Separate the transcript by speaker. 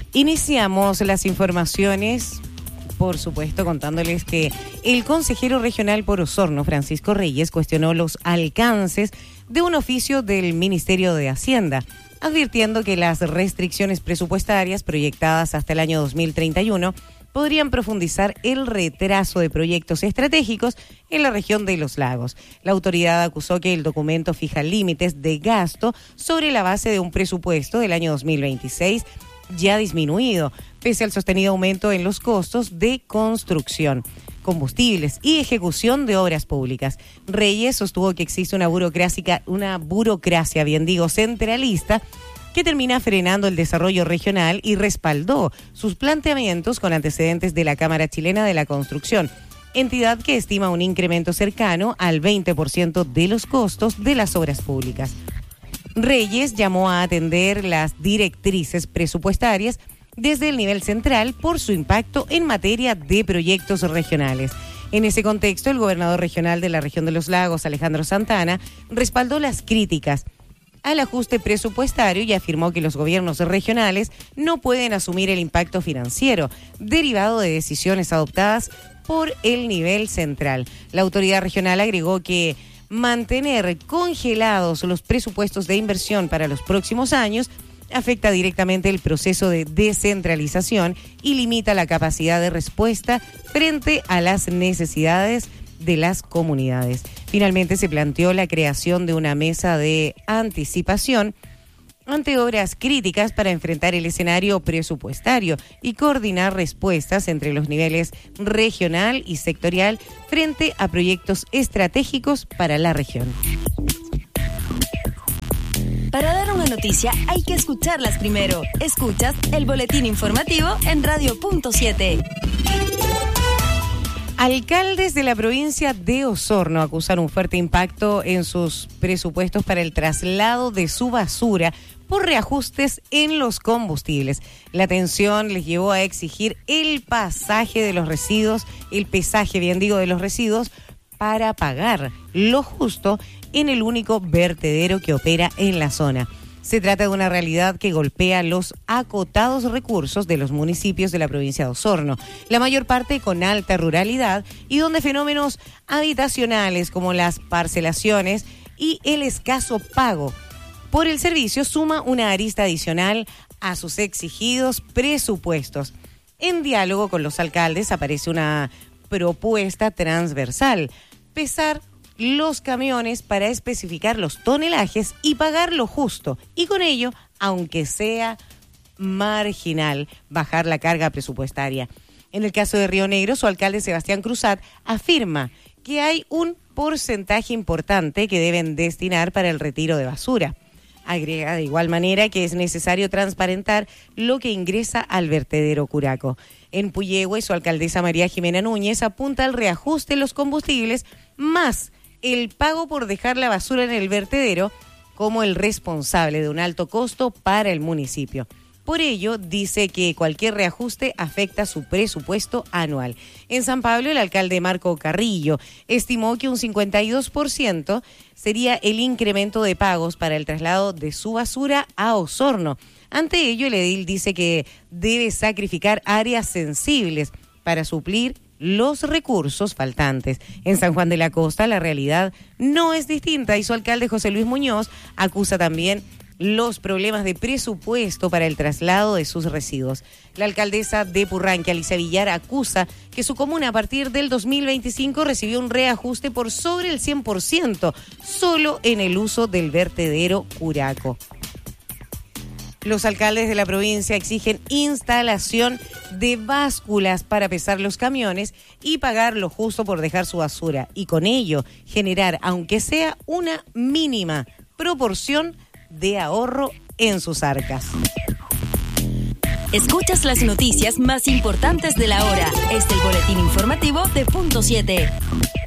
Speaker 1: Iniciamos las informaciones, por supuesto, contándoles que el consejero regional por Osorno, Francisco Reyes, cuestionó los alcances de un oficio del Ministerio de Hacienda, advirtiendo que las restricciones presupuestarias proyectadas hasta el año 2031 podrían profundizar el retraso de proyectos estratégicos en la región de los lagos. La autoridad acusó que el documento fija límites de gasto sobre la base de un presupuesto del año 2026 ya disminuido, pese al sostenido aumento en los costos de construcción, combustibles y ejecución de obras públicas. Reyes sostuvo que existe una burocracia centralista que termina frenando el desarrollo regional y respaldó sus planteamientos con antecedentes de la Cámara Chilena de la Construcción, entidad que estima un incremento cercano al 20% de los costos de las obras públicas. Reyes llamó a atender las directrices presupuestarias desde el nivel central por su impacto en materia de proyectos regionales. En ese contexto, el gobernador regional de la región de los lagos, Alejandro Santana, respaldó las críticas al ajuste presupuestario y afirmó que los gobiernos regionales no pueden asumir el impacto financiero derivado de decisiones adoptadas por el nivel central. La autoridad regional agregó que mantener congelados los presupuestos de inversión para los próximos años afecta directamente el proceso de descentralización y limita la capacidad de respuesta frente a las necesidades de las comunidades. Finalmente se planteó la creación de una mesa de anticipación ante obras críticas para enfrentar el escenario presupuestario y coordinar respuestas entre los niveles regional y sectorial frente a proyectos estratégicos para la región.
Speaker 2: Para dar una noticia hay que escucharlas primero. Escuchas el boletín informativo en Radio Punto 7.
Speaker 1: Alcaldes de la provincia de Osorno acusan un fuerte impacto en sus presupuestos para el traslado de su basura por reajustes en los combustibles. La tensión les llevó a exigir el pesaje de los residuos para pagar lo justo en el único vertedero que opera en la zona. Se trata de una realidad que golpea los acotados recursos de los municipios de la provincia de Osorno, la mayor parte con alta ruralidad y donde fenómenos habitacionales como las parcelaciones y el escaso pago por el servicio suma una arista adicional a sus exigidos presupuestos. En diálogo con los alcaldes aparece una propuesta transversal: pesar los camiones para especificar los tonelajes y pagar lo justo, y con ello, aunque sea marginal, bajar la carga presupuestaria. En el caso de Río Negro, su alcalde Sebastián Cruzat afirma que hay un porcentaje importante que deben destinar para el retiro de basura. Agrega de igual manera que es necesario transparentar lo que ingresa al vertedero Curaco. En Puyehue, su alcaldesa María Jimena Núñez apunta al reajuste en los combustibles más el pago por dejar la basura en el vertedero como el responsable de un alto costo para el municipio. Por ello, dice que cualquier reajuste afecta su presupuesto anual. En San Pablo, el alcalde Marco Carrillo estimó que un 52% sería el incremento de pagos para el traslado de su basura a Osorno. Ante ello, el edil dice que debe sacrificar áreas sensibles para suplir los recursos faltantes. En San Juan de la Costa la realidad no es distinta y su alcalde José Luis Muñoz acusa también los problemas de presupuesto para el traslado de sus residuos. La alcaldesa de Purranque, Alicia Villar, acusa que su comuna a partir del 2025 recibió un reajuste por sobre el 100% solo en el uso del vertedero Curaco. Los alcaldes de la provincia exigen instalación de básculas para pesar los camiones y pagar lo justo por dejar su basura y con ello generar, aunque sea una mínima proporción de ahorro en sus arcas.
Speaker 2: Escuchas las noticias más importantes de la hora. Es el boletín informativo de Punto 7.